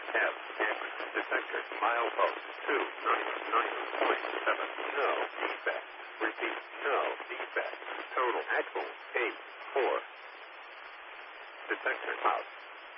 F, X, detector, milepost, 299.7, no defect. Repeat, no defect. Total axle, 8, 4. Detector out.